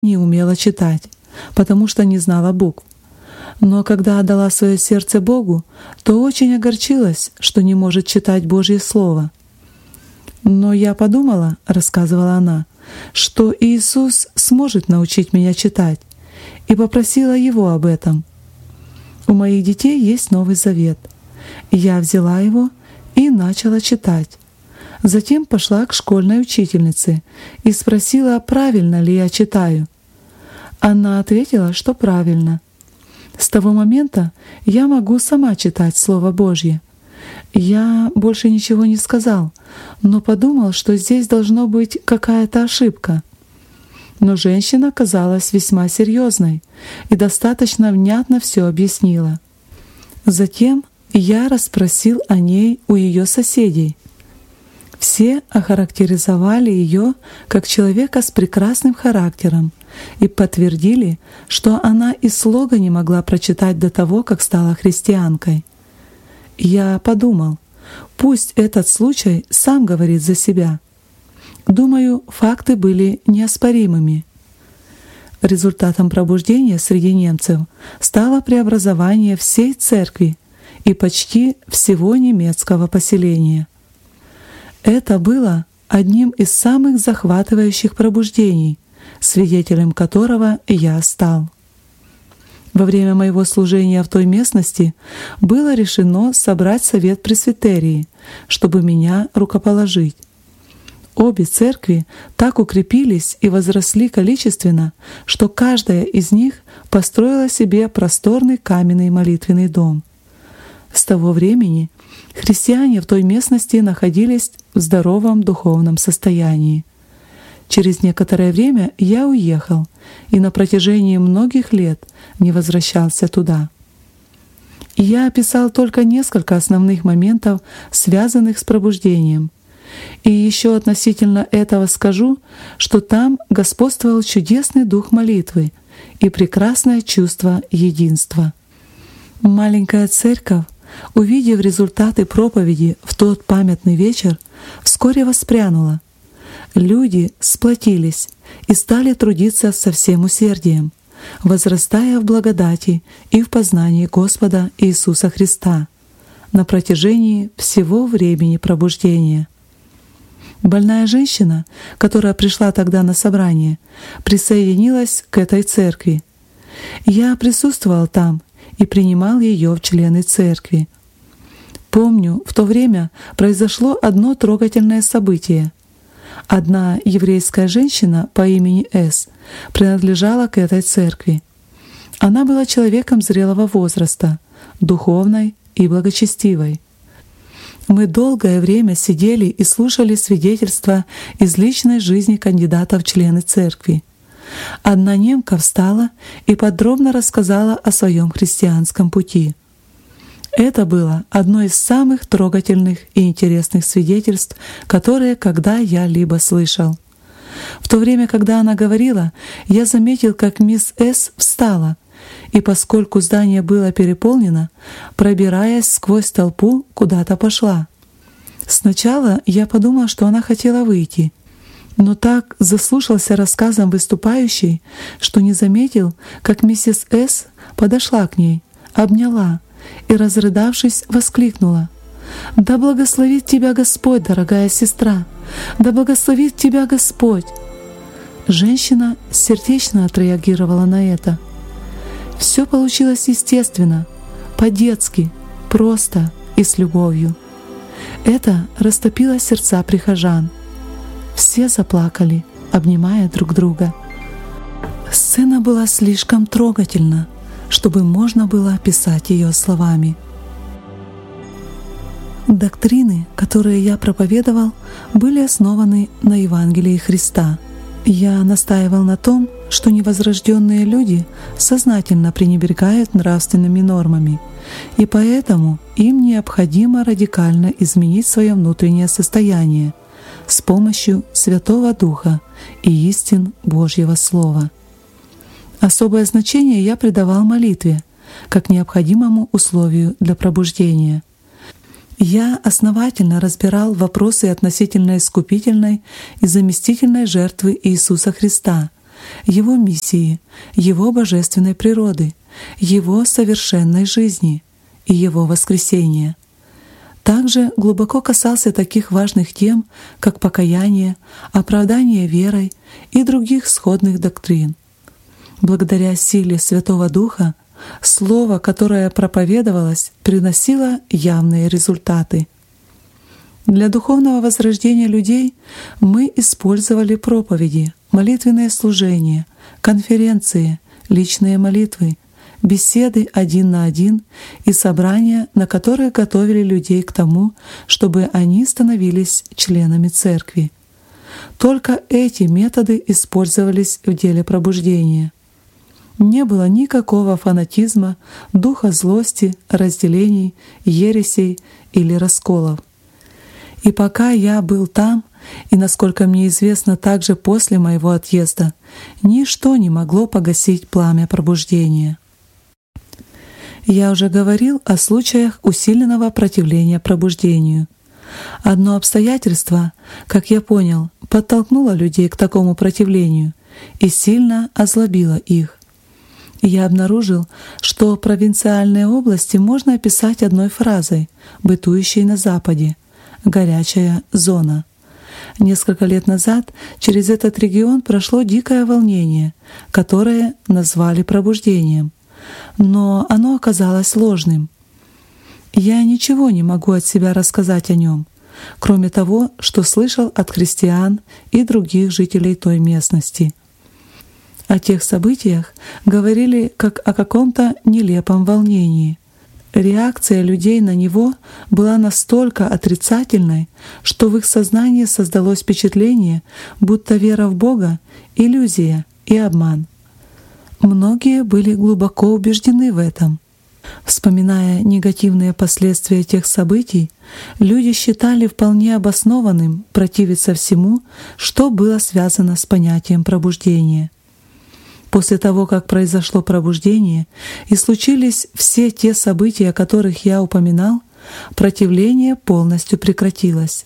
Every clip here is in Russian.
не умела читать, потому что не знала букв. Но когда отдала свое сердце Богу, то очень огорчилась, что не может читать Божье Слово. «Но я подумала, — рассказывала она, — что Иисус сможет научить меня читать, и попросила Его об этом. У моих детей есть Новый Завет. Я взяла его и начала читать. Затем пошла к школьной учительнице и спросила, правильно ли я читаю. Она ответила, что правильно. С того момента я могу сама читать Слово Божье. Я больше ничего не сказал, но подумал, что здесь должно быть какая-то ошибка. Но женщина казалась весьма серьезной и достаточно внятно все объяснила. Затем я расспросил о ней у ее соседей. Все охарактеризовали ее как человека с прекрасным характером и подтвердили, что она и слога не могла прочитать до того, как стала христианкой. Я подумал, пусть этот случай сам говорит за себя. Думаю, факты были неоспоримыми. Результатом пробуждения среди немцев стало преобразование всей церкви и почти всего немецкого поселения. Это было одним из самых захватывающих пробуждений, свидетелем которого я стал. Во время моего служения в той местности было решено собрать совет пресвитерии, чтобы меня рукоположить. Обе церкви так укрепились и возросли количественно, что каждая из них построила себе просторный каменный молитвенный дом. С того времени христиане в той местности находились в здоровом духовном состоянии. Через некоторое время я уехал и на протяжении многих лет не возвращался туда. Я описал только несколько основных моментов, связанных с пробуждением. И еще относительно этого скажу, что там господствовал чудесный дух молитвы и прекрасное чувство единства. Маленькая церковь, увидев результаты проповеди в тот памятный вечер, вскоре воспрянула. Люди сплотились и стали трудиться со всем усердием, возрастая в благодати и в познании Господа Иисуса Христа на протяжении всего времени пробуждения. Больная женщина, которая пришла тогда на собрание, присоединилась к этой церкви. Я присутствовал там и принимал ее в члены церкви. Помню, в то время произошло одно трогательное событие. Одна еврейская женщина по имени С. принадлежала к этой церкви. Она была человеком зрелого возраста, духовной и благочестивой. Мы долгое время сидели и слушали свидетельства из личной жизни кандидатов в члены церкви. Одна немка встала и подробно рассказала о своем христианском пути. Это было одно из самых трогательных и интересных свидетельств, которые когда-либо слышал. В то время, когда она говорила, я заметил, как мисс С. встала, и поскольку здание было переполнено, пробираясь сквозь толпу, куда-то пошла. Сначала я подумал, что она хотела выйти, но так заслушался рассказом выступающей, что не заметил, как миссис С. подошла к ней, обняла и, разрыдавшись, воскликнула: «Да благословит тебя Господь, дорогая сестра! Да благословит тебя Господь!» Женщина сердечно отреагировала на это. Все получилось естественно, по-детски, просто и с любовью. Это растопило сердца прихожан. Все заплакали, обнимая друг друга. Сцена была слишком трогательна, чтобы можно было описать ее словами. Доктрины, которые я проповедовал, были основаны на Евангелии Христа. Я настаивал на том, что невозрожденные люди сознательно пренебрегают нравственными нормами, и поэтому им необходимо радикально изменить свое внутреннее состояние с помощью Святого Духа и истин Божьего Слова. Особое значение я придавал молитве как необходимому условию для пробуждения. Я основательно разбирал вопросы относительно искупительной и заместительной жертвы Иисуса Христа Его миссии, Его божественной природы, Его совершенной жизни и Его воскресения. Также глубоко касался таких важных тем, как покаяние, оправдание верой и других сходных доктрин. Благодаря силе Святого Духа слово, которое проповедовалось, приносило явные результаты. Для духовного возрождения людей мы использовали проповеди, молитвенные служения, конференции, личные молитвы, беседы один на один и собрания, на которые готовили людей к тому, чтобы они становились членами церкви. Только эти методы использовались в деле пробуждения. Не было никакого фанатизма, духа злости, разделений, ересей или расколов. И пока я был там, и, насколько мне известно, также после моего отъезда, ничто не могло погасить пламя пробуждения. Я уже говорил о случаях усиленного противления пробуждению. Одно обстоятельство, как я понял, подтолкнуло людей к такому противлению и сильно озлобило их. Я обнаружил, что провинциальные области можно описать одной фразой, бытующей на Западе — «горячая зона». Несколько лет назад через этот регион прошло дикое волнение, которое назвали пробуждением, но оно оказалось ложным. Я ничего не могу от себя рассказать о нем, кроме того, что слышал от христиан и других жителей той местности. О тех событиях говорили как о каком-то нелепом волнении. Реакция людей на него была настолько отрицательной, что в их сознании создалось впечатление, будто вера в Бога — иллюзия и обман. Многие были глубоко убеждены в этом. Вспоминая негативные последствия тех событий, люди считали вполне обоснованным противиться всему, что было связано с понятием пробуждения. После того, как произошло пробуждение и случились все те события, о которых я упоминал, противление полностью прекратилось.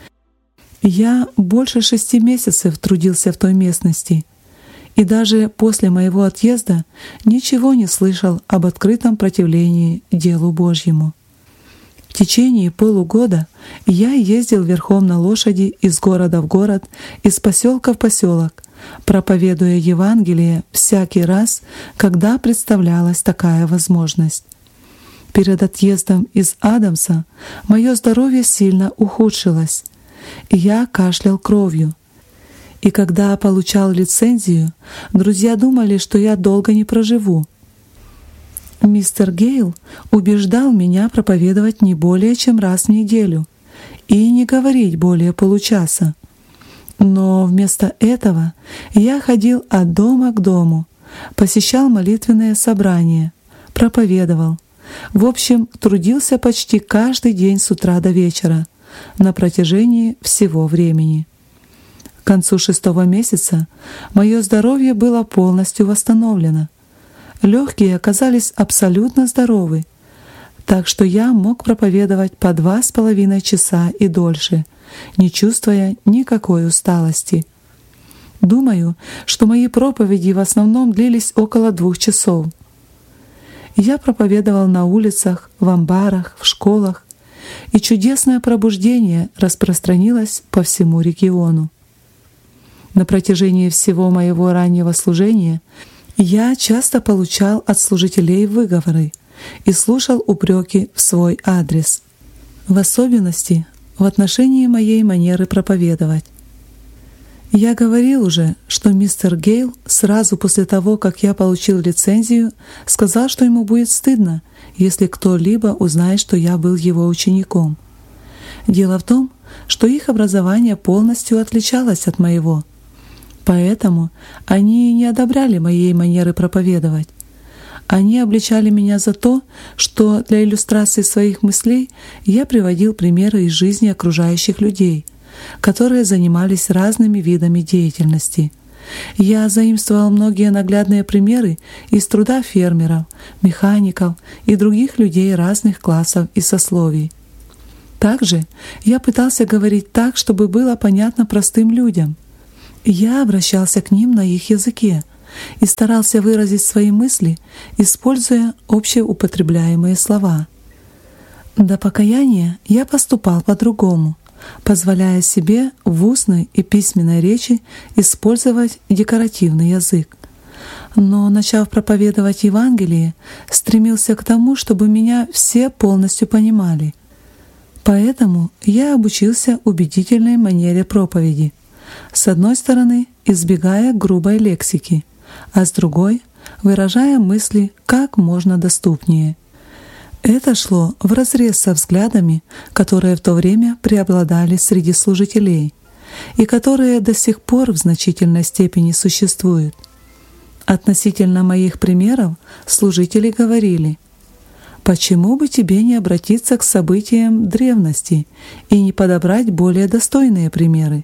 Я больше 6 месяцев трудился в той местности, и даже после моего отъезда ничего не слышал об открытом противлении делу Божьему. В течение полугода я ездил верхом на лошади из города в город, из поселка в поселок, проповедуя Евангелие всякий раз, когда представлялась такая возможность. Перед отъездом из Адамса мое здоровье сильно ухудшилось. Я кашлял кровью. И когда получал лицензию, друзья думали, что я долго не проживу. Мистер Гейл убеждал меня проповедовать не более чем раз в неделю и не говорить более получаса. Но вместо этого я ходил от дома к дому, посещал молитвенные собрания, проповедовал. В общем, трудился почти каждый день с утра до вечера на протяжении всего времени. К концу 6-го месяца мое здоровье было полностью восстановлено. Легкие оказались абсолютно здоровы, так что я мог проповедовать по 2,5 часа и дольше, не чувствуя никакой усталости. Думаю, что мои проповеди в основном длились около 2 часов. Я проповедовал на улицах, в амбарах, в школах, и чудесное пробуждение распространилось по всему региону. На протяжении всего моего раннего служения я часто получал от служителей выговоры и слушал упреки в свой адрес, в особенности в отношении моей манеры проповедовать. Я говорил уже, что мистер Гейл сразу после того, как я получил лицензию, сказал, что ему будет стыдно, если кто-либо узнает, что я был его учеником. Дело в том, что их образование полностью отличалось от моего, поэтому они не одобряли моей манеры проповедовать. Они обличали меня за то, что для иллюстрации своих мыслей я приводил примеры из жизни окружающих людей, которые занимались разными видами деятельности. Я заимствовал многие наглядные примеры из труда фермеров, механиков и других людей разных классов и сословий. Также я пытался говорить так, чтобы было понятно простым людям. Я обращался к ним на их языке и старался выразить свои мысли, используя общеупотребляемые слова. До покаяния я поступал по-другому, позволяя себе в устной и письменной речи использовать декоративный язык. Но, начав проповедовать Евангелие, стремился к тому, чтобы меня все полностью понимали. Поэтому я обучился убедительной манере проповеди. С одной стороны, избегая грубой лексики, а с другой — выражая мысли как можно доступнее. Это шло вразрез со взглядами, которые в то время преобладали среди служителей и которые до сих пор в значительной степени существуют. Относительно моих примеров служители говорили: «Почему бы тебе не обратиться к событиям древности и не подобрать более достойные примеры?»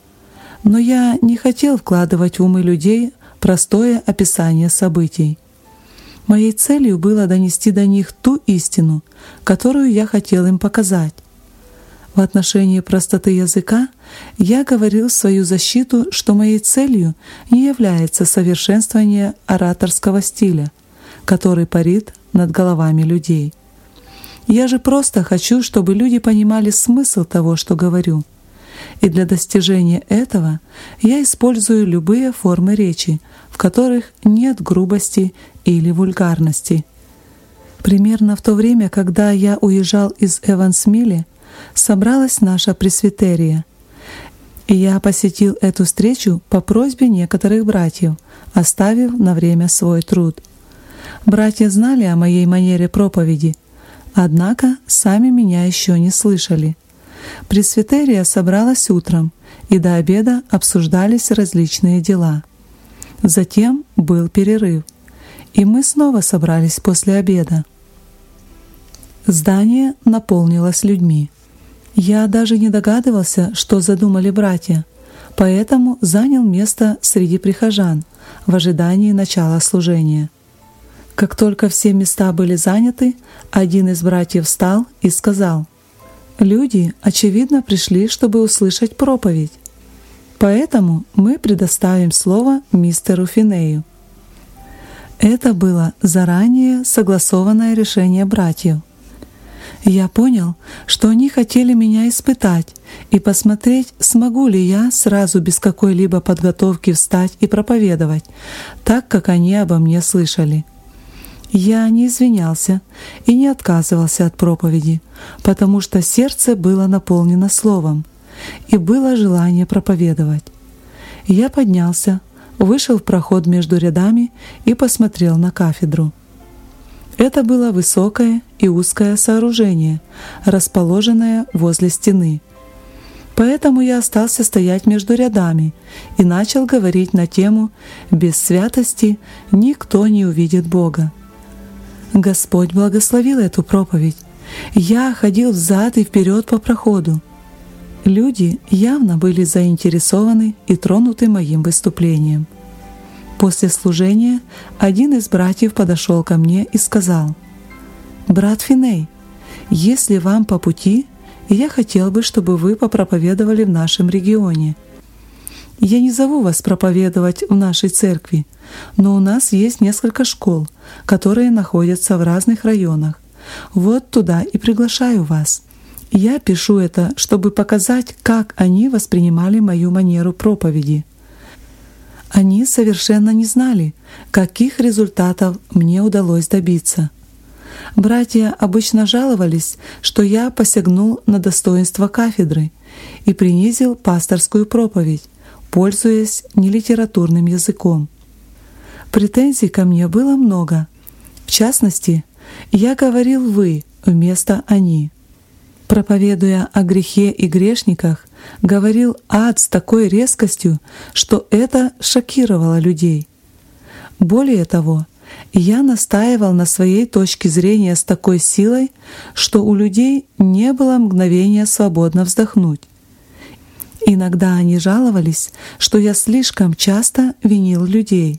Но я не хотел вкладывать в умы людей простое описание событий. Моей целью было донести до них ту истину, которую я хотел им показать. В отношении простоты языка я говорил в свою защиту, что моей целью не является совершенствование ораторского стиля, который парит над головами людей. Я же просто хочу, чтобы люди понимали смысл того, что говорю. И для достижения этого я использую любые формы речи, в которых нет грубости или вульгарности. Примерно в то время, когда я уезжал из Эвансмилли, собралась наша пресвитерия. И я посетил эту встречу по просьбе некоторых братьев, оставив на время свой труд. Братья знали о моей манере проповеди, однако сами меня еще не слышали. Пресвитерия собралась утром, и до обеда обсуждались различные дела. Затем был перерыв, и мы снова собрались после обеда. Здание наполнилось людьми. Я даже не догадывался, что задумали братья, поэтому занял место среди прихожан в ожидании начала служения. Как только все места были заняты, один из братьев встал и сказал: «Люди, очевидно, пришли, чтобы услышать проповедь. Поэтому мы предоставим слово мистеру Финею». Это было заранее согласованное решение братьев. Я понял, что они хотели меня испытать и посмотреть, смогу ли я сразу без какой-либо подготовки встать и проповедовать, так как они обо мне слышали. Я не извинялся и не отказывался от проповеди, потому что сердце было наполнено словом, и было желание проповедовать. Я поднялся, вышел в проход между рядами и посмотрел на кафедру. Это было высокое и узкое сооружение, расположенное возле стены. Поэтому я остался стоять между рядами и начал говорить на тему «Без святости никто не увидит Бога». Господь благословил эту проповедь. Я ходил взад и вперед по проходу. Люди явно были заинтересованы и тронуты моим выступлением. После служения один из братьев подошел ко мне и сказал: «Брат Финей, если вам по пути, я хотел бы, чтобы вы попроповедовали в нашем регионе. Я не зову вас проповедовать в нашей церкви, но у нас есть несколько школ, которые находятся в разных районах. Вот туда и приглашаю вас. Я пишу это, чтобы показать, как они воспринимали мою манеру проповеди. Они совершенно не знали, каких результатов мне удалось добиться. Братья обычно жаловались, что я посягнул на достоинство кафедры и принизил пасторскую проповедь, пользуясь нелитературным языком. Претензий ко мне было много. В частности, я говорил «вы» вместо «они». Проповедуя о грехе и грешниках, говорил «ад» с такой резкостью, что это шокировало людей. Более того, я настаивал на своей точке зрения с такой силой, что у людей не было мгновения свободно вздохнуть. Иногда они жаловались, что я слишком часто винил людей.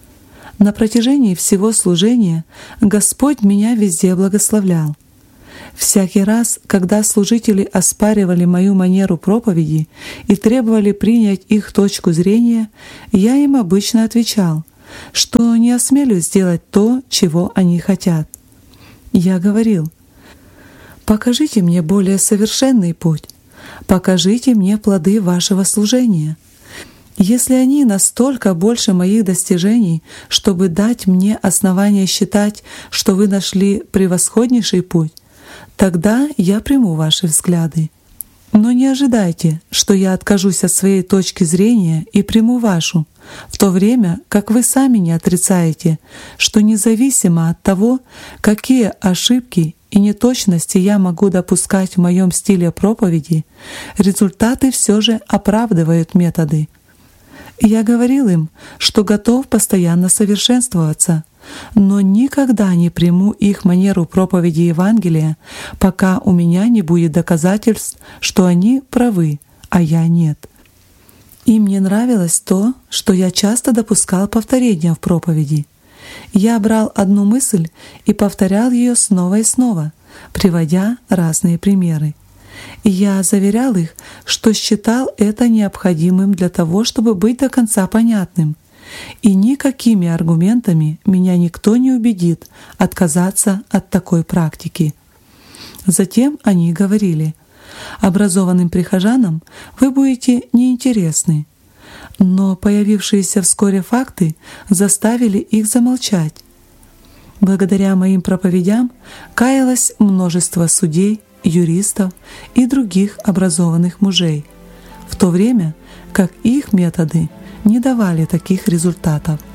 На протяжении всего служения Господь меня везде благословлял. Всякий раз, когда служители оспаривали мою манеру проповеди и требовали принять их точку зрения, я им обычно отвечал, что не осмелюсь сделать то, чего они хотят. Я говорил: «Покажите мне более совершенный путь, покажите мне плоды вашего служения. Если они настолько больше моих достижений, чтобы дать мне основание считать, что вы нашли превосходнейший путь, тогда я приму ваши взгляды. Но не ожидайте, что я откажусь от своей точки зрения и приму вашу, в то время как вы сами не отрицаете, что независимо от того, какие ошибки и неточности я могу допускать в моем стиле проповеди, результаты все же оправдывают методы». Я говорил им, что готов постоянно совершенствоваться, но никогда не приму их манеру проповеди Евангелия, пока у меня не будет доказательств, что они правы, а я нет. Им не нравилось то, что я часто допускал повторения в проповеди. Я брал одну мысль и повторял ее снова и снова, приводя разные примеры. Я заверял их, что считал это необходимым для того, чтобы быть до конца понятным, и никакими аргументами меня никто не убедит отказаться от такой практики. Затем они говорили: «Образованным прихожанам вы будете неинтересны». Но появившиеся вскоре факты заставили их замолчать. Благодаря моим проповедям каялось множество судей, юристов и других образованных мужей, в то время как их методы не давали таких результатов.